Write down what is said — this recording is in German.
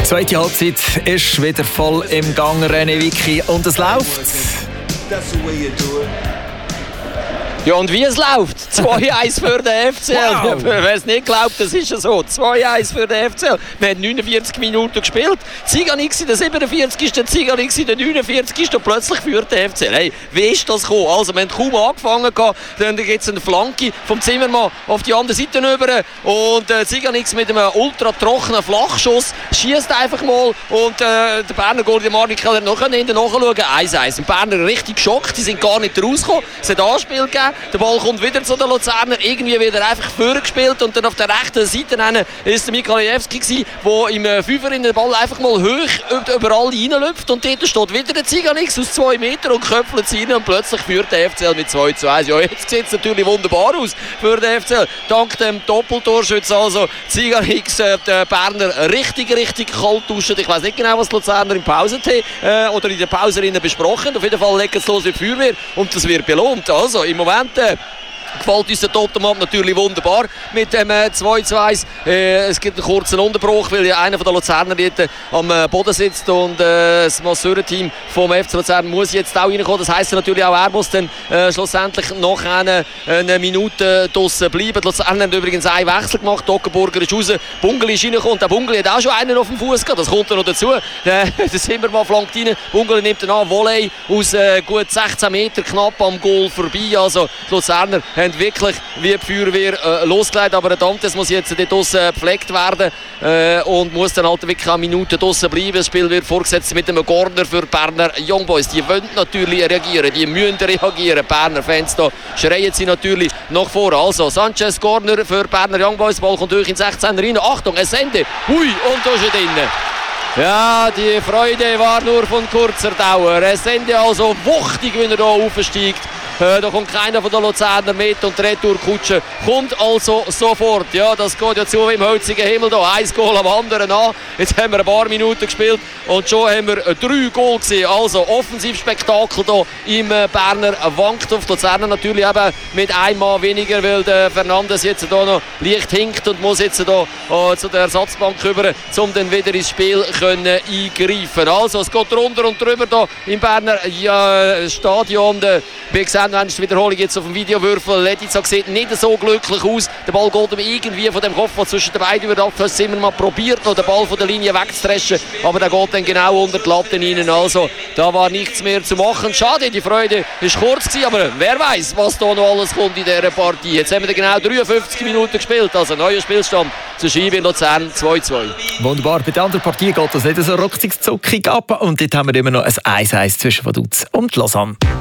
Zweite Halbzeit ist wieder voll im Gang, René Vicky, und es läuft. Ja, und wie es läuft? 2-1 für den FCL. Wow. Wer es nicht glaubt, das ist ja so. 2-1 für den FCL. Wir haben 49 Minuten gespielt. Ziganix in der 47. Ziganix in der 49. Und plötzlich führt der FCL. Hey, wie ist das gekommen? Also, wir haben kaum angefangen. Dann gibt es eine Flanke vom Zimmermann auf die andere Seite rüber. Und Ziganix mit einem ultra trockenen Flachschuss schießt einfach mal. Und der Berner Gordi Marnik kann nachschauen. 1-1. Die Berner richtig geschockt. Die sind gar nicht rausgekommen. Es hat Anspiel gegeben. Der Ball kommt wieder zu den Luzerner, irgendwie wieder einfach vorgespielt und dann auf der rechten Seite ist der Mikalajewski, der im Fünfer in den Ball einfach mal hoch überall reinläuft und dort steht wieder der Ziganix aus 2 Metern und köpfelt sie rein und plötzlich führt der FCL mit 2-1. Ja, jetzt sieht es natürlich wunderbar aus für den FCL. Dank dem Doppeltorschütz, also Ziganix, der Berner richtig kalt duschen. Ich weiß nicht genau, was die Luzerner im Pausen-Tee oder in der Pause besprochen. Auf jeden Fall legen es los wie Feuerwehr und das wird belohnt. Also im Moment gefällt uns der Tottenham natürlich wunderbar mit dem 2-2. Es gibt einen kurzen Unterbruch, weil ja einer von der Luzerner dort am Boden sitzt und das Masseurenteam vom FC Luzern muss jetzt auch reinkommen. Das heisst natürlich auch, er muss dann schlussendlich noch eine Minute draussen bleiben. Die Luzerner haben übrigens einen Wechsel gemacht. Dockenburger ist raus, Bungeli ist reingekommen. Der Bungeli hat auch schon einen auf dem Fuß gehabt. Das kommt noch dazu. Der Zimmermann flankt rein. Bungeli nimmt dann an, Volley aus gut 16 Meter knapp am Goal vorbei. Also die Luzerner haben wirklich wie die Feuerwehr losgelegt, aber der Dantes muss jetzt dort draussen gepflegt werden und muss dann halt wirklich eine Minute draussen bleiben. Das Spiel wird vorgesetzt mit einem Corner für Berner Young Boys. Die wollen natürlich reagieren, die müssen reagieren. Berner Fans da schreien sie natürlich nach vorne. Also Sanchez Corner für Berner Young Boys, Ball kommt durch in 16 rein. Achtung, es Ende. Hui, und da ist er drin. Ja, die Freude war nur von kurzer Dauer. Es Ende also wuchtig, wenn er hier aufsteigt. Da kommt keiner von der Luzerner mit und die Retourkutsche kommt also sofort. Ja, das geht ja zu im holzigen Himmel. Da. 1 Goal am anderen an. Jetzt haben wir ein paar Minuten gespielt und schon haben wir 3 Goal gesehen. Also Offensivspektakel hier im Berner wankt auf. Die Luzerner natürlich eben mit einem Mann weniger, weil der Fernandes jetzt hier noch leicht hinkt und muss jetzt hier zu der Ersatzbank rüber, um dann wieder ins Spiel können eingreifen. Also es geht runter und drüber hier im Berner Stadion. Wie gesagt, wenn die Wiederholung jetzt auf dem Videowürfel, Ledica sieht nicht so glücklich aus. Der Ball geht ihm irgendwie von dem Kopf, was zwischen den beiden über das Zimmermann probiert, noch den Ball von der Linie wegzudreschen, aber der geht dann genau unter die Latte rein. Also da war nichts mehr zu machen. Schade, die Freude war kurz gewesen, aber wer weiß, was da noch alles kommt in dieser Partie. Jetzt haben wir genau 53 Minuten gespielt, also neuer Spielstand zu Schiebe in Luzern 2-2. Wunderbar, bei der anderen Partie geht das nicht so ruckzuckig ab und dort haben wir immer noch ein 1-1 zwischen Vaduz und Lausanne.